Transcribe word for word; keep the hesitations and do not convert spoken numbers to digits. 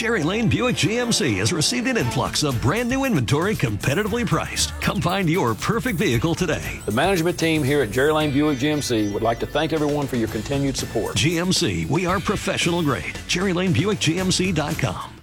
Jerry Lane Buick G M C has received an influx of brand new inventory competitively priced. Come find your perfect vehicle today. The management team here at Jerry Lane Buick G M C would like to thank everyone for your continued support. G M C, we are professional grade. Jerry Lane Buick G M C dot com.